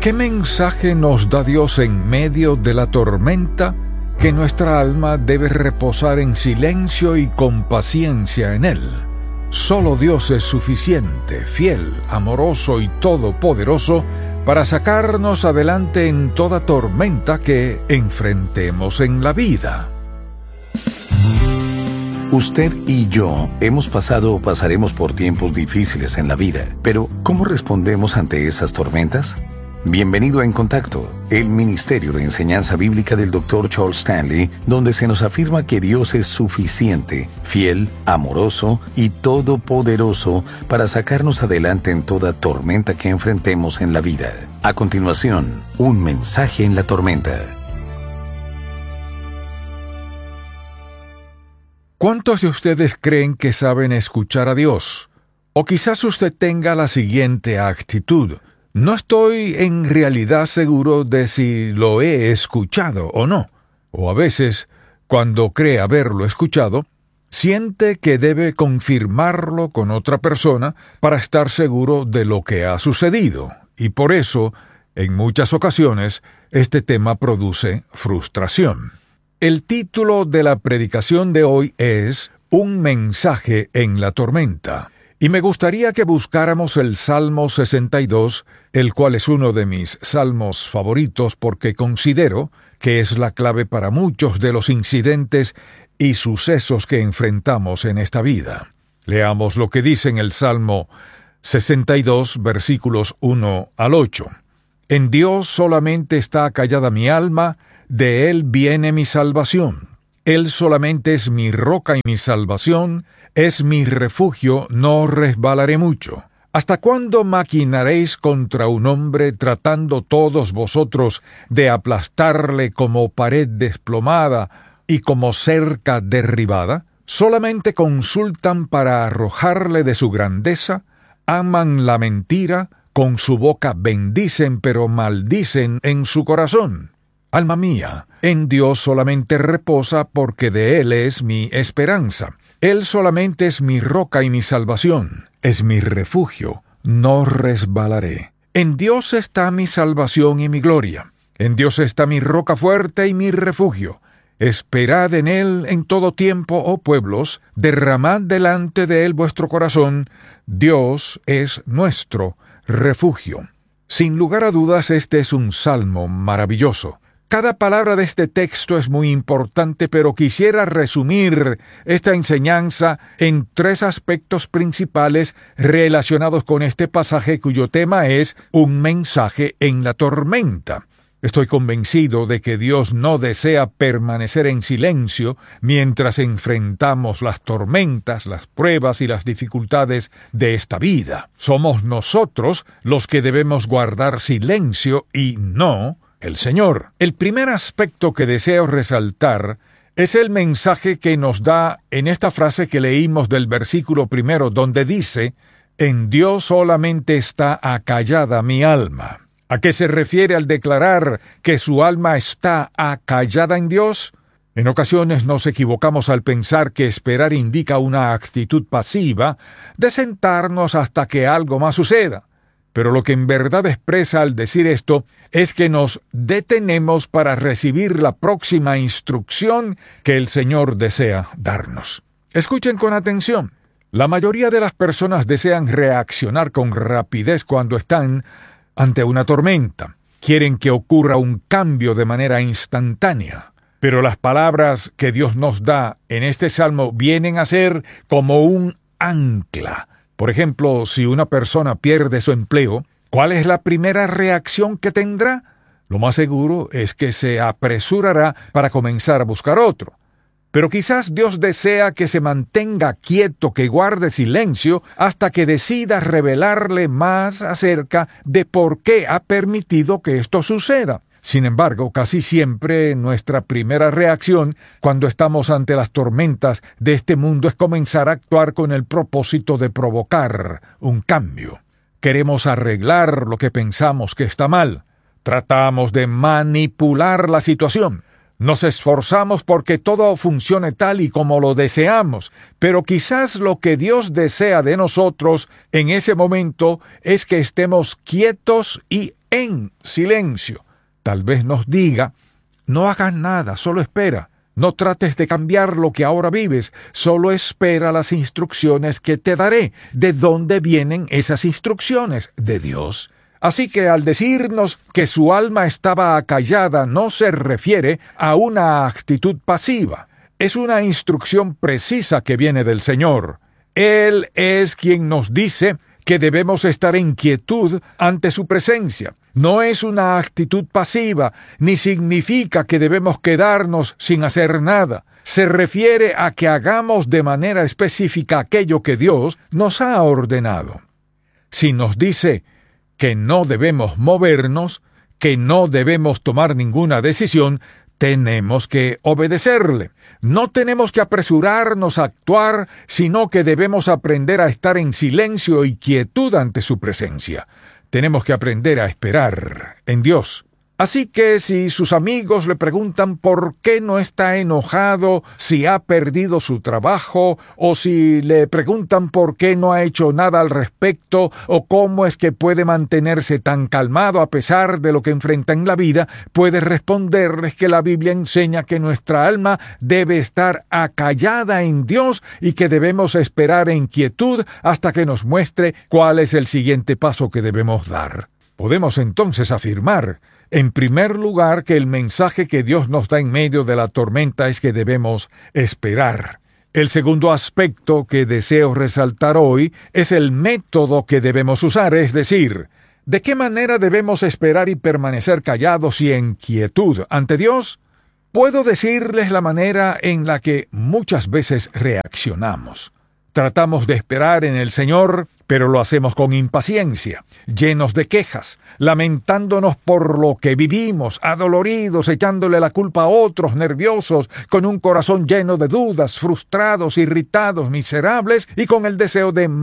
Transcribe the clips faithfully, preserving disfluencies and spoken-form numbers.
¿Qué mensaje nos da Dios en medio de la tormenta? Que nuestra alma debe reposar en silencio y con paciencia en Él. Solo Dios es suficiente, fiel, amoroso y todopoderoso para sacarnos adelante en toda tormenta que enfrentemos en la vida. Usted y yo hemos pasado o pasaremos por tiempos difíciles en la vida, pero ¿cómo respondemos ante esas tormentas? Bienvenido a En Contacto, el Ministerio de Enseñanza Bíblica del doctor Charles Stanley, donde se nos afirma que Dios es suficiente, fiel, amoroso y todopoderoso para sacarnos adelante en toda tormenta que enfrentemos en la vida. A continuación, un mensaje en la tormenta. ¿Cuántos de ustedes creen que saben escuchar a Dios? O quizás usted tenga la siguiente actitud: no estoy en realidad seguro de si lo he escuchado o no. O a veces, cuando cree haberlo escuchado, siente que debe confirmarlo con otra persona para estar seguro de lo que ha sucedido. Y por eso, en muchas ocasiones, este tema produce frustración. El título de la predicación de hoy es Un mensaje en la tormenta. Y me gustaría que buscáramos el Salmo sesenta y dos, el cual es uno de mis salmos favoritos porque considero que es la clave para muchos de los incidentes y sucesos que enfrentamos en esta vida. Leamos lo que dice en el Salmo sesenta y dos, versículos uno al ocho. En Dios solamente está callada mi alma, de Él viene mi salvación. Él solamente es mi roca y mi salvación, es mi refugio, no resbalaré mucho. ¿Hasta cuándo maquinaréis contra un hombre, tratando todos vosotros de aplastarle como pared desplomada y como cerca derribada? ¿Solamente consultan para arrojarle de su grandeza? ¿Aman la mentira? Con su boca bendicen, pero maldicen en su corazón. Alma mía, en Dios solamente reposa, porque de Él es mi esperanza. Él solamente es mi roca y mi salvación, es mi refugio, no resbalaré. En Dios está mi salvación y mi gloria. En Dios está mi roca fuerte y mi refugio. Esperad en Él en todo tiempo, oh pueblos, derramad delante de Él vuestro corazón. Dios es nuestro refugio. Sin lugar a dudas, este es un salmo maravilloso. Cada palabra de este texto es muy importante, pero quisiera resumir esta enseñanza en tres aspectos principales relacionados con este pasaje, cuyo tema es un mensaje en la tormenta. Estoy convencido de que Dios no desea permanecer en silencio mientras enfrentamos las tormentas, las pruebas y las dificultades de esta vida. Somos nosotros los que debemos guardar silencio y no el Señor. El primer aspecto que deseo resaltar es el mensaje que nos da en esta frase que leímos del versículo primero, donde dice: en Dios solamente está acallada mi alma. ¿A qué se refiere al declarar que su alma está acallada en Dios? En ocasiones nos equivocamos al pensar que esperar indica una actitud pasiva de sentarnos hasta que algo más suceda. Pero lo que en verdad expresa al decir esto es que nos detenemos para recibir la próxima instrucción que el Señor desea darnos. Escuchen con atención. La mayoría de las personas desean reaccionar con rapidez cuando están ante una tormenta. Quieren que ocurra un cambio de manera instantánea. Pero las palabras que Dios nos da en este salmo vienen a ser como un ancla. Por ejemplo, si una persona pierde su empleo, ¿cuál es la primera reacción que tendrá? Lo más seguro es que se apresurará para comenzar a buscar otro. Pero quizás Dios desea que se mantenga quieto, que guarde silencio, hasta que decida revelarle más acerca de por qué ha permitido que esto suceda. Sin embargo, casi siempre nuestra primera reacción cuando estamos ante las tormentas de este mundo es comenzar a actuar con el propósito de provocar un cambio. Queremos arreglar lo que pensamos que está mal. Tratamos de manipular la situación. Nos esforzamos porque todo funcione tal y como lo deseamos, pero quizás lo que Dios desea de nosotros en ese momento es que estemos quietos y en silencio. Tal vez nos diga, no hagas nada, solo espera. No trates de cambiar lo que ahora vives, solo espera las instrucciones que te daré. ¿De dónde vienen esas instrucciones? De Dios. Así que al decirnos que su alma estaba acallada, no se refiere a una actitud pasiva. Es una instrucción precisa que viene del Señor. Él es quien nos dice que debemos estar en quietud ante su presencia. No es una actitud pasiva, ni significa que debemos quedarnos sin hacer nada. Se refiere a que hagamos de manera específica aquello que Dios nos ha ordenado. Si nos dice que no debemos movernos, que no debemos tomar ninguna decisión, tenemos que obedecerle. No tenemos que apresurarnos a actuar, sino que debemos aprender a estar en silencio y quietud ante su presencia. Tenemos que aprender a esperar en Dios. Así que si sus amigos le preguntan por qué no está enojado, si ha perdido su trabajo, o si le preguntan por qué no ha hecho nada al respecto, o cómo es que puede mantenerse tan calmado a pesar de lo que enfrenta en la vida, puede responderles que la Biblia enseña que nuestra alma debe estar acallada en Dios y que debemos esperar en quietud hasta que nos muestre cuál es el siguiente paso que debemos dar. Podemos entonces afirmar, en primer lugar, que el mensaje que Dios nos da en medio de la tormenta es que debemos esperar. El segundo aspecto que deseo resaltar hoy es el método que debemos usar, es decir, ¿de qué manera debemos esperar y permanecer callados y en quietud ante Dios? Puedo decirles la manera en la que muchas veces reaccionamos. Tratamos de esperar en el Señor, pero lo hacemos con impaciencia, llenos de quejas, lamentándonos por lo que vivimos, adoloridos, echándole la culpa a otros, nerviosos, con un corazón lleno de dudas, frustrados, irritados, miserables y con el deseo de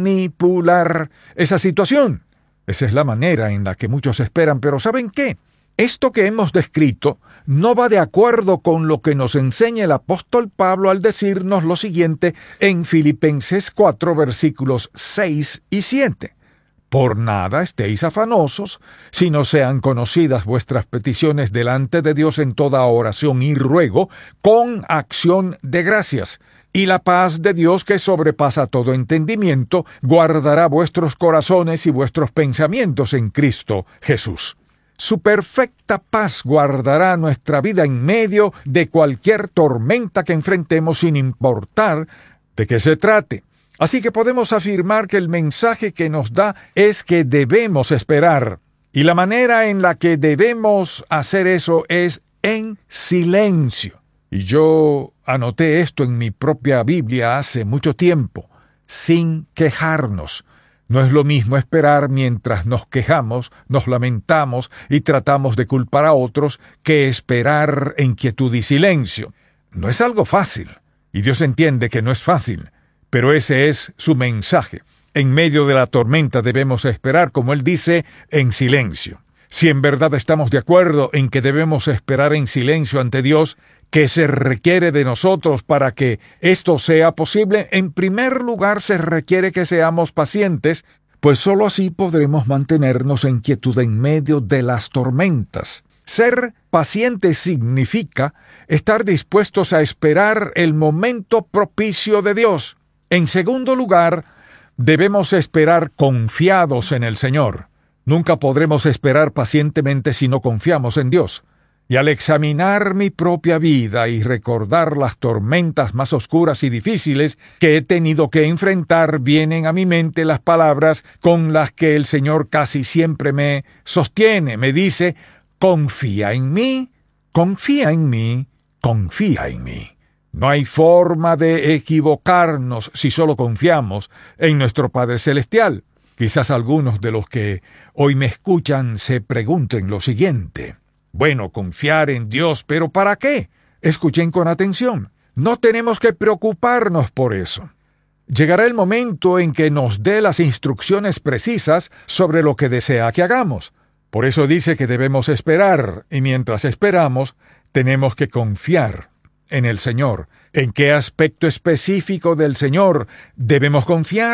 manipular esa situación. Esa es la manera en la que muchos esperan, pero ¿saben qué? Esto que hemos descrito no va de acuerdo con lo que nos enseña el apóstol Pablo al decirnos lo siguiente en Filipenses cuatro, versículos seis y siete. Por nada estéis afanosos, sino sean conocidas vuestras peticiones delante de Dios en toda oración y ruego, con acción de gracias. Y la paz de Dios, que sobrepasa todo entendimiento, guardará vuestros corazones y vuestros pensamientos en Cristo Jesús. Su perfecta paz guardará nuestra vida en medio de cualquier tormenta que enfrentemos sin importar de qué se trate. Así que podemos afirmar que el mensaje que nos da es que debemos esperar. Y la manera en la que debemos hacer eso es en silencio. Y yo anoté esto en mi propia Biblia hace mucho tiempo, sin quejarnos. No es lo mismo esperar mientras nos quejamos, nos lamentamos y tratamos de culpar a otros que esperar en quietud y silencio. No es algo fácil, y Dios entiende que no es fácil, pero ese es su mensaje. En medio de la tormenta debemos esperar, como Él dice, en silencio. Si en verdad estamos de acuerdo en que debemos esperar en silencio ante Dios, ¿qué se requiere de nosotros para que esto sea posible? En primer lugar, se requiere que seamos pacientes, pues sólo así podremos mantenernos en quietud en medio de las tormentas. Ser pacientes significa estar dispuestos a esperar el momento propicio de Dios. En segundo lugar, debemos esperar confiados en el Señor. Nunca podremos esperar pacientemente si no confiamos en Dios. Y al examinar mi propia vida y recordar las tormentas más oscuras y difíciles que he tenido que enfrentar, vienen a mi mente las palabras con las que el Señor casi siempre me sostiene. Me dice, confía en mí, confía en mí, confía en mí. No hay forma de equivocarnos si solo confiamos en nuestro Padre Celestial. Quizás algunos de los que hoy me escuchan se pregunten lo siguiente. Bueno, confiar en Dios, ¿pero para qué? Escuchen con atención. No tenemos que preocuparnos por eso. Llegará el momento en que nos dé las instrucciones precisas sobre lo que desea que hagamos. Por eso dice que debemos esperar, y mientras esperamos, tenemos que confiar en el Señor. ¿En qué aspecto específico del Señor debemos confiar?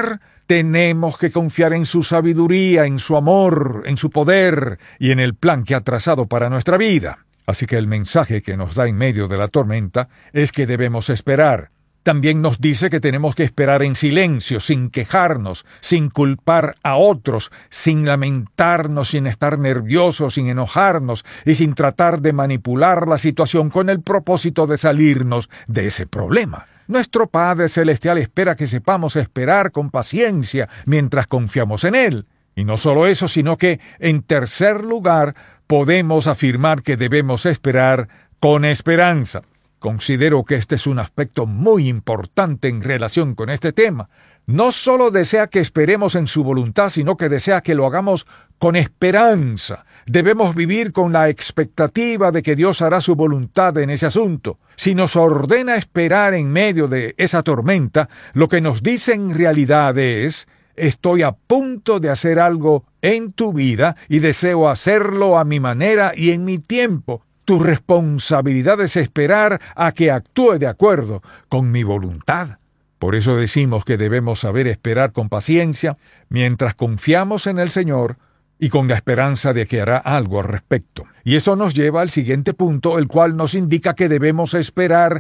Tenemos que confiar en su sabiduría, en su amor, en su poder y en el plan que ha trazado para nuestra vida. Así que el mensaje que nos da en medio de la tormenta es que debemos esperar. También nos dice que tenemos que esperar en silencio, sin quejarnos, sin culpar a otros, sin lamentarnos, sin estar nerviosos, sin enojarnos y sin tratar de manipular la situación con el propósito de salirnos de ese problema. Nuestro Padre Celestial espera que sepamos esperar con paciencia mientras confiamos en Él. Y no solo eso, sino que, en tercer lugar, podemos afirmar que debemos esperar con esperanza. Considero que este es un aspecto muy importante en relación con este tema. No solo desea que esperemos en su voluntad, sino que desea que lo hagamos con esperanza. Debemos vivir con la expectativa de que Dios hará su voluntad en ese asunto. Si nos ordena esperar en medio de esa tormenta, lo que nos dice en realidad es: estoy a punto de hacer algo en tu vida y deseo hacerlo a mi manera y en mi tiempo. Tu responsabilidad es esperar a que actúe de acuerdo con mi voluntad. Por eso decimos que debemos saber esperar con paciencia mientras confiamos en el Señor y con la esperanza de que hará algo al respecto. Y eso nos lleva al siguiente punto, el cual nos indica que debemos esperar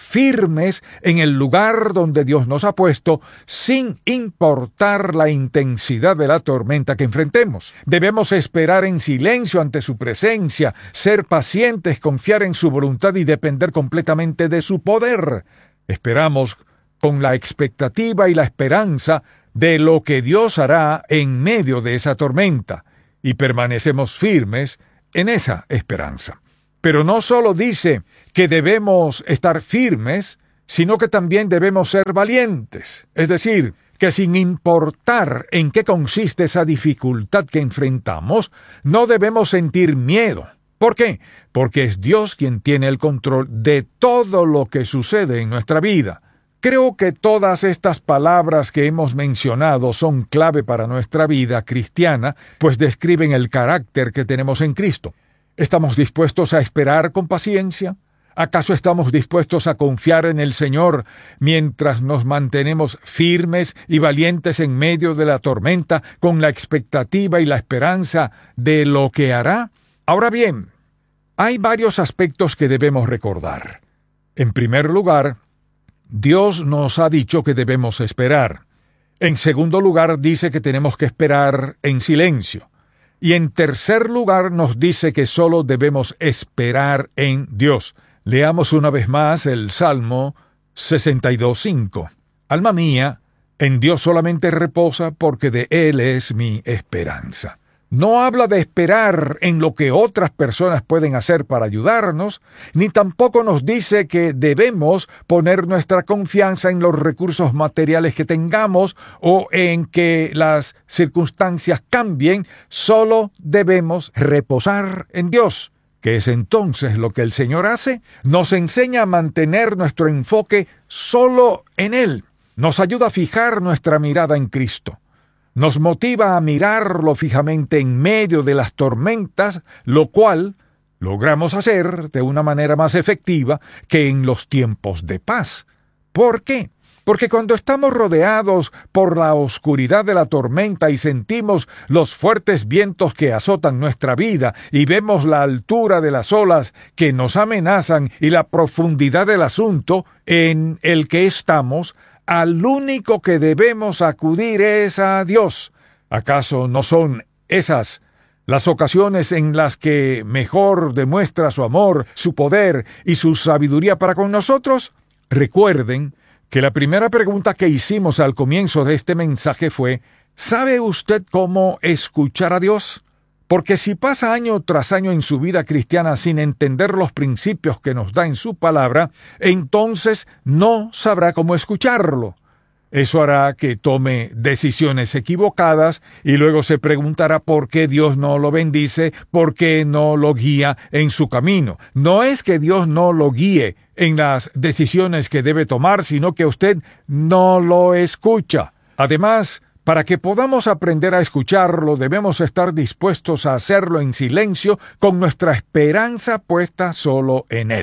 firmes en el lugar donde Dios nos ha puesto, sin importar la intensidad de la tormenta que enfrentemos. Debemos esperar en silencio ante su presencia, ser pacientes, confiar en su voluntad y depender completamente de su poder. Esperamos con la expectativa y la esperanza de lo que Dios hará en medio de esa tormenta, y permanecemos firmes en esa esperanza. Pero no solo dice que debemos estar firmes, sino que también debemos ser valientes. Es decir, que sin importar en qué consiste esa dificultad que enfrentamos, no debemos sentir miedo. ¿Por qué? Porque es Dios quien tiene el control de todo lo que sucede en nuestra vida. Creo que todas estas palabras que hemos mencionado son clave para nuestra vida cristiana, pues describen el carácter que tenemos en Cristo. ¿Estamos dispuestos a esperar con paciencia? ¿Acaso estamos dispuestos a confiar en el Señor mientras nos mantenemos firmes y valientes en medio de la tormenta, con la expectativa y la esperanza de lo que hará? Ahora bien, hay varios aspectos que debemos recordar. En primer lugar, Dios nos ha dicho que debemos esperar. En segundo lugar, dice que tenemos que esperar en silencio. Y en tercer lugar, nos dice que solo debemos esperar en Dios. Leamos una vez más el Salmo sesenta y dos, cinco. Alma mía, en Dios solamente reposa, porque de Él es mi esperanza. No habla de esperar en lo que otras personas pueden hacer para ayudarnos, ni tampoco nos dice que debemos poner nuestra confianza en los recursos materiales que tengamos o en que las circunstancias cambien. Solo debemos reposar en Dios. ¿Qué es entonces lo que el Señor hace? Nos enseña a mantener nuestro enfoque solo en Él. Nos ayuda a fijar nuestra mirada en Cristo. Nos motiva a mirarlo fijamente en medio de las tormentas, lo cual logramos hacer de una manera más efectiva que en los tiempos de paz. ¿Por qué? Porque cuando estamos rodeados por la oscuridad de la tormenta y sentimos los fuertes vientos que azotan nuestra vida y vemos la altura de las olas que nos amenazan y la profundidad del asunto en el que estamos, al único que debemos acudir es a Dios. ¿Acaso no son esas las ocasiones en las que mejor demuestra su amor, su poder y su sabiduría para con nosotros? Recuerden que la primera pregunta que hicimos al comienzo de este mensaje fue: ¿sabe usted cómo escuchar a Dios? Porque si pasa año tras año en su vida cristiana sin entender los principios que nos da en su palabra, entonces no sabrá cómo escucharlo. Eso hará que tome decisiones equivocadas y luego se preguntará por qué Dios no lo bendice, por qué no lo guía en su camino. No es que Dios no lo guíe en las decisiones que debe tomar, sino que usted no lo escucha. Además, para que podamos aprender a escucharlo, debemos estar dispuestos a hacerlo en silencio, con nuestra esperanza puesta solo en Él.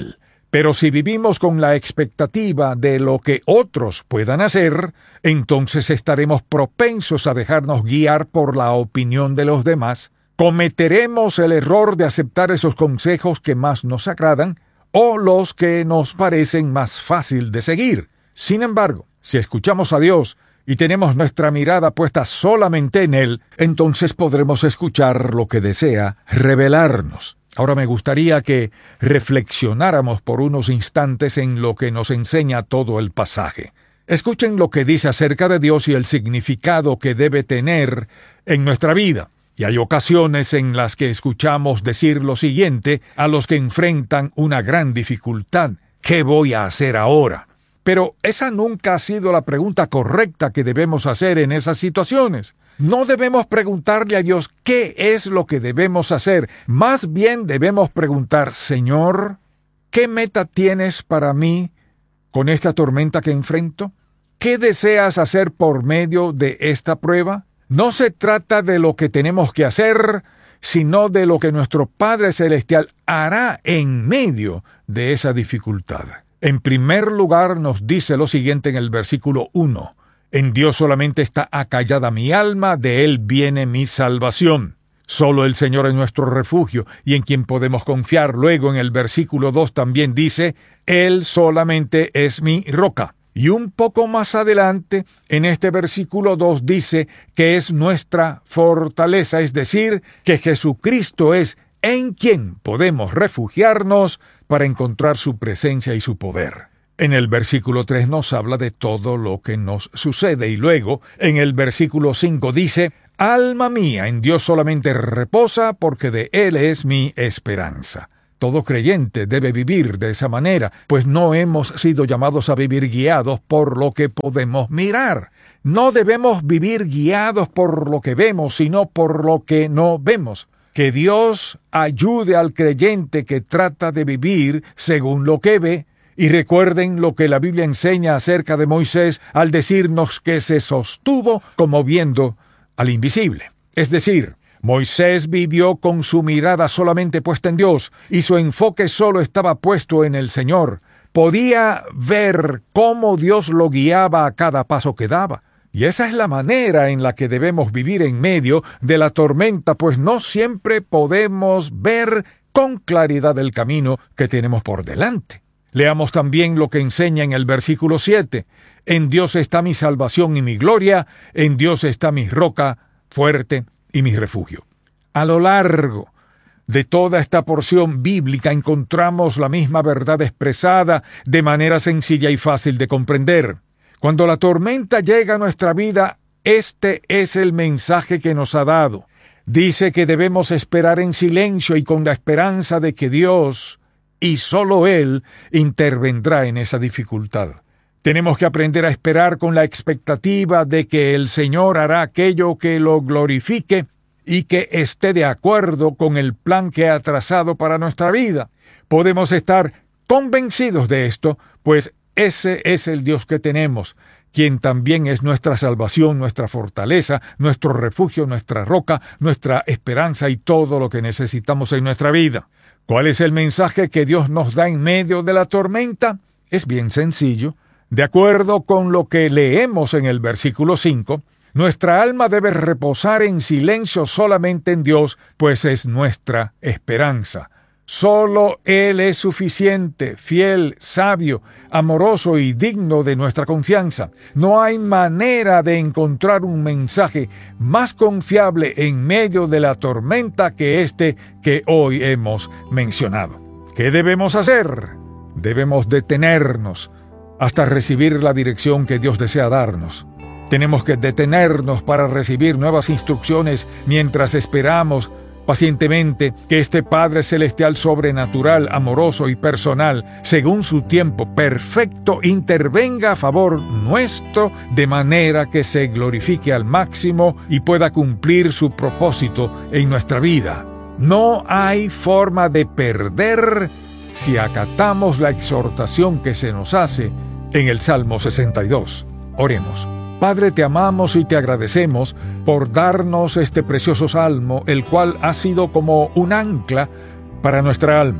Pero si vivimos con la expectativa de lo que otros puedan hacer, entonces estaremos propensos a dejarnos guiar por la opinión de los demás, cometeremos el error de aceptar esos consejos que más nos agradan o los que nos parecen más fácil de seguir. Sin embargo, si escuchamos a Dios y tenemos nuestra mirada puesta solamente en Él, entonces podremos escuchar lo que desea revelarnos. Ahora me gustaría que reflexionáramos por unos instantes en lo que nos enseña todo el pasaje. Escuchen lo que dice acerca de Dios y el significado que debe tener en nuestra vida. Y hay ocasiones en las que escuchamos decir lo siguiente a los que enfrentan una gran dificultad: ¿qué voy a hacer ahora? Pero esa nunca ha sido la pregunta correcta que debemos hacer en esas situaciones. No debemos preguntarle a Dios qué es lo que debemos hacer. Más bien debemos preguntar: Señor, ¿qué meta tienes para mí con esta tormenta que enfrento? ¿Qué deseas hacer por medio de esta prueba? No se trata de lo que tenemos que hacer, sino de lo que nuestro Padre Celestial hará en medio de esa dificultad. En primer lugar, nos dice lo siguiente en el versículo uno. En Dios solamente está acallada mi alma, de Él viene mi salvación. Solo el Señor es nuestro refugio y en quien podemos confiar. Luego en el versículo dos también dice, Él solamente es mi roca. Y un poco más adelante, en este versículo dos dice que es nuestra fortaleza, es decir, que Jesucristo es en quien podemos refugiarnos para encontrar su presencia y su poder. En el versículo tres nos habla de todo lo que nos sucede y luego, en el versículo cinco dice, alma mía, en Dios solamente reposa, porque de Él es mi esperanza. Todo creyente debe vivir de esa manera, pues no hemos sido llamados a vivir guiados por lo que podemos mirar. No debemos vivir guiados por lo que vemos, sino por lo que no vemos. Que Dios ayude al creyente que trata de vivir según lo que ve. Y recuerden lo que la Biblia enseña acerca de Moisés al decirnos que se sostuvo como viendo al invisible. Es decir, Moisés vivió con su mirada solamente puesta en Dios y su enfoque solo estaba puesto en el Señor. Podía ver cómo Dios lo guiaba a cada paso que daba. Y esa es la manera en la que debemos vivir en medio de la tormenta, pues no siempre podemos ver con claridad el camino que tenemos por delante. Leamos también lo que enseña en el versículo siete. En Dios está mi salvación y mi gloria, en Dios está mi roca fuerte y mi refugio. A lo largo de toda esta porción bíblica encontramos la misma verdad expresada de manera sencilla y fácil de comprender. Cuando la tormenta llega a nuestra vida, este es el mensaje que nos ha dado. Dice que debemos esperar en silencio y con la esperanza de que Dios, y solo Él, intervendrá en esa dificultad. Tenemos que aprender a esperar con la expectativa de que el Señor hará aquello que lo glorifique y que esté de acuerdo con el plan que ha trazado para nuestra vida. Podemos estar convencidos de esto, pues ese es el Dios que tenemos, quien también es nuestra salvación, nuestra fortaleza, nuestro refugio, nuestra roca, nuestra esperanza y todo lo que necesitamos en nuestra vida. ¿Cuál es el mensaje que Dios nos da en medio de la tormenta? Es bien sencillo. De acuerdo con lo que leemos en el versículo cinco, nuestra alma debe reposar en silencio solamente en Dios, pues es nuestra esperanza. Solo Él es suficiente, fiel, sabio, amoroso y digno de nuestra confianza. No hay manera de encontrar un mensaje más confiable en medio de la tormenta que este que hoy hemos mencionado. ¿Qué debemos hacer? Debemos detenernos hasta recibir la dirección que Dios desea darnos. Tenemos que detenernos para recibir nuevas instrucciones mientras esperamos pacientemente que este Padre Celestial sobrenatural, amoroso y personal, según su tiempo perfecto, intervenga a favor nuestro de manera que se glorifique al máximo y pueda cumplir su propósito en nuestra vida. No hay forma de perder si acatamos la exhortación que se nos hace en el Salmo sesenta y dos. Oremos. Padre, te amamos y te agradecemos por darnos este precioso salmo, el cual ha sido como un ancla para nuestra alma.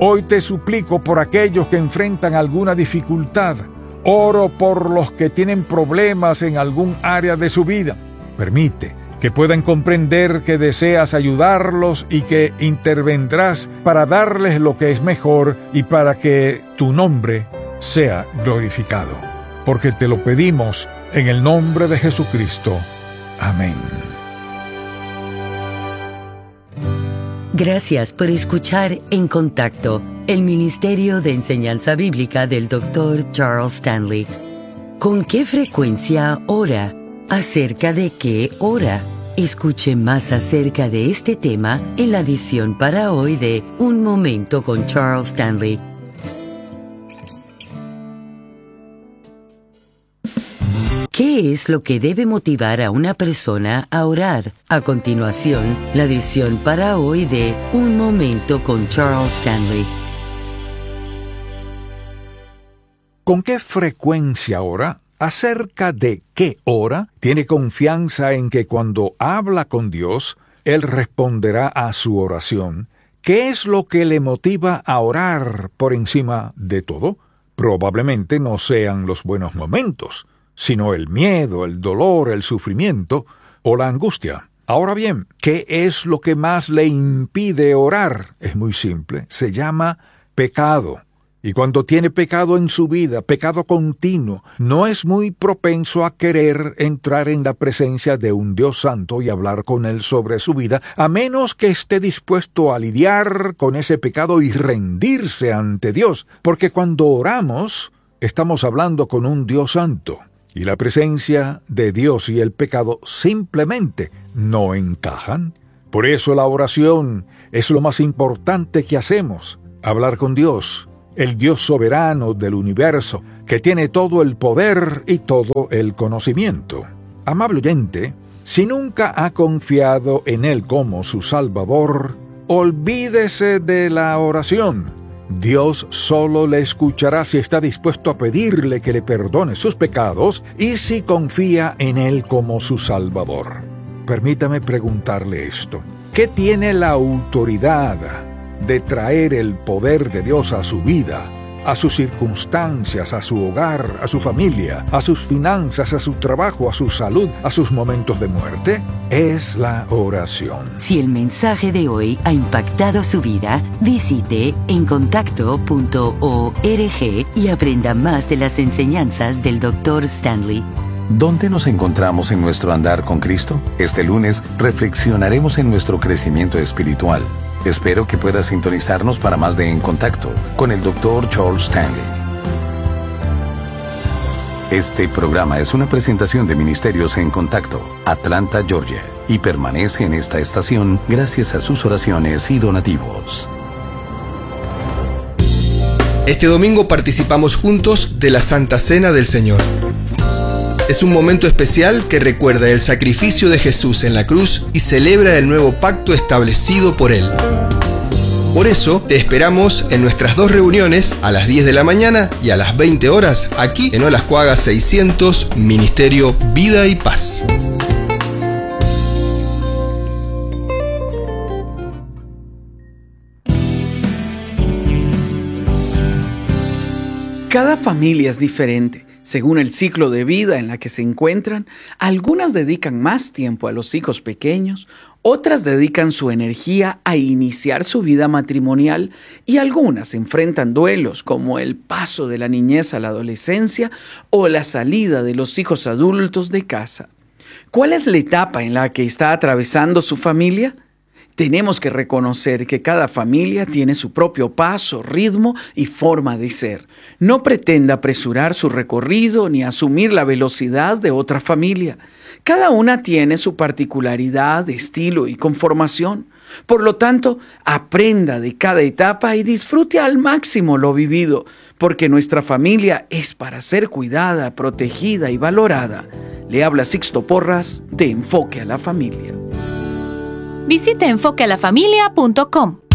Hoy te suplico por aquellos que enfrentan alguna dificultad. Oro por los que tienen problemas en algún área de su vida. Permite que puedan comprender que deseas ayudarlos y que intervendrás para darles lo que es mejor y para que tu nombre sea glorificado. Porque te lo pedimos en el nombre de Jesucristo. Amén. Gracias por escuchar En Contacto, el Ministerio de Enseñanza Bíblica del doctor Charles Stanley. ¿Con qué frecuencia ora? ¿Acerca de qué ora? Escuche más acerca de este tema en la edición para hoy de Un Momento con Charles Stanley. ¿Qué es lo que debe motivar a una persona a orar? A continuación, la edición para hoy de Un Momento con Charles Stanley. ¿Con qué frecuencia ora? ¿Acerca de qué ora? ¿Tiene confianza en que cuando habla con Dios, Él responderá a su oración? ¿Qué es lo que le motiva a orar por encima de todo? Probablemente no sean los buenos momentos, sino el miedo, el dolor, el sufrimiento o la angustia. Ahora bien, ¿qué es lo que más le impide orar? Es muy simple, se llama pecado. Y cuando tiene pecado en su vida, pecado continuo, no es muy propenso a querer entrar en la presencia de un Dios santo y hablar con Él sobre su vida, a menos que esté dispuesto a lidiar con ese pecado y rendirse ante Dios. Porque cuando oramos, estamos hablando con un Dios santo. Y la presencia de Dios y el pecado simplemente no encajan. Por eso la oración es lo más importante que hacemos. Hablar con Dios, el Dios soberano del universo, que tiene todo el poder y todo el conocimiento. Amable oyente, si nunca ha confiado en Él como su Salvador, olvídese de la oración. Dios solo le escuchará si está dispuesto a pedirle que le perdone sus pecados y si confía en Él como su Salvador. Permítame preguntarle esto. ¿Qué tiene la autoridad de traer el poder de Dios a su vida, a sus circunstancias, a su hogar, a su familia, a sus finanzas, a su trabajo, a su salud, a sus momentos de muerte? Es la oración. Si el mensaje de hoy ha impactado su vida, visite en contacto punto org y aprenda más de las enseñanzas del doctor Stanley. ¿Dónde nos encontramos en nuestro andar con Cristo? Este lunes reflexionaremos en nuestro crecimiento espiritual. Espero que pueda sintonizarnos para más de En Contacto con el doctor Charles Stanley. Este programa es una presentación de Ministerios En Contacto, Atlanta, Georgia, y permanece en esta estación gracias a sus oraciones y donativos. Este domingo participamos juntos de la Santa Cena del Señor. Es un momento especial que recuerda el sacrificio de Jesús en la cruz y celebra el nuevo pacto establecido por Él. Por eso, te esperamos en nuestras dos reuniones a las diez de la mañana y a las veinte horas, aquí en Olascuaga seiscientos, Ministerio Vida y Paz. Cada familia es diferente. Según el ciclo de vida en la que se encuentran, algunas dedican más tiempo a los hijos pequeños, otras dedican su energía a iniciar su vida matrimonial y algunas enfrentan duelos como el paso de la niñez a la adolescencia o la salida de los hijos adultos de casa. ¿Cuál es la etapa en la que está atravesando su familia? Tenemos que reconocer que cada familia tiene su propio paso, ritmo y forma de ser. No pretenda apresurar su recorrido ni asumir la velocidad de otra familia. Cada una tiene su particularidad, estilo y conformación. Por lo tanto, aprenda de cada etapa y disfrute al máximo lo vivido, porque nuestra familia es para ser cuidada, protegida y valorada. Le habla Sixto Porras de Enfoque a la Familia. Visite enfoque a la familia punto com.